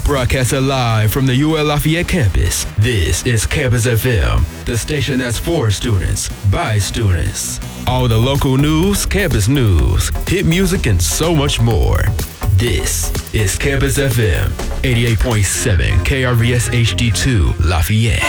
Broadcasted live from the UL Lafayette campus, this is Campus FM, the station that's for students, by students. All the local news, campus news, hit music, and so much more. This is Campus FM, 88.7 KRVS HD2 Lafayette.